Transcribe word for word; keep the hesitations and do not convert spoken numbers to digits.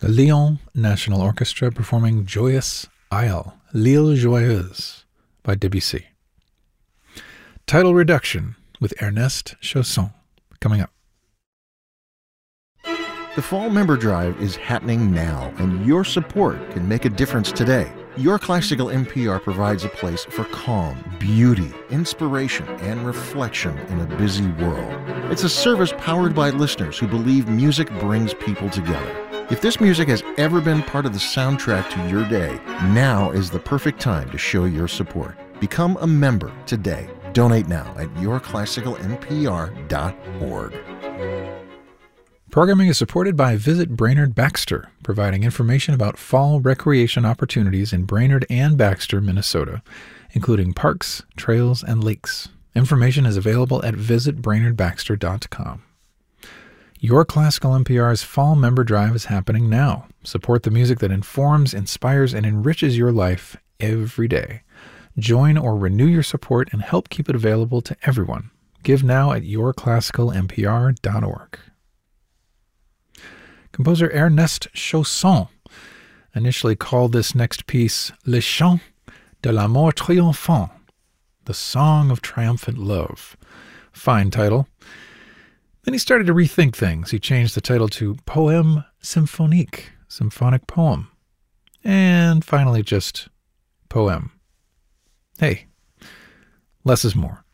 The Lyon National Orchestra performing Joyous Isle, L'Île Joyeuse by Debussy. Title Reduction with Ernest Chausson coming up. The Fall Member Drive is happening now, and your support can make a difference today. Your Classical N P R provides a place for calm, beauty, inspiration, and reflection in a busy world. It's a service powered by listeners who believe music brings people together. If this music has ever been part of the soundtrack to your day, now is the perfect time to show your support. Become a member today. Donate now at your classical n p r dot org. Programming is supported by Visit Brainerd Baxter, providing information about fall recreation opportunities in Brainerd and Baxter, Minnesota, including parks, trails, and lakes. Information is available at visit brainerd baxter dot com. Your Classical N P R's Fall Member Drive is happening now. Support the music that informs, inspires, and enriches your life every day. Join or renew your support and help keep it available to everyone. Give now at your classical n p r dot org. Composer Ernest Chausson initially called this next piece Le Chant de l'amour triomphant, the Song of Triumphant Love. Fine title. Then he started to rethink things. He changed the title to Poème symphonique, symphonic poem. And finally just Poème. Hey, less is more.